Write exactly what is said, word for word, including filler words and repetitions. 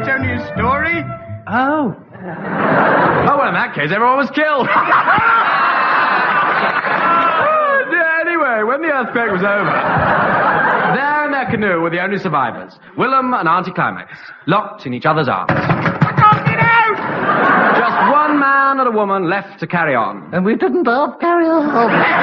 It's only a story. Oh. Oh, well, in that case, everyone was killed. Oh, dear, anyway, when the earthquake was over, there in their canoe were the only survivors, Willem and Auntie Climax, locked in each other's arms. I can't get out! Just one man and a woman left to carry on. And we didn't all carry on.